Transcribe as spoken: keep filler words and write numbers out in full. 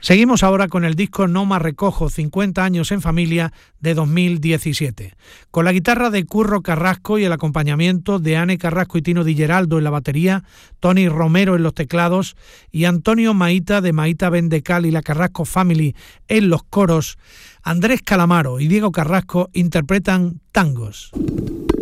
Seguimos ahora con el disco No más recojo, cincuenta años en familia, de dos mil diecisiete. Con la guitarra de Curro Carrasco y el acompañamiento de Ane Carrasco y Tino Di Geraldo en la batería, Tony Romero en los teclados y Antonio Maíta de Maíta Bendecal y la Carrasco Family en los coros, Andrés Calamaro y Diego Carrasco interpretan Tangos.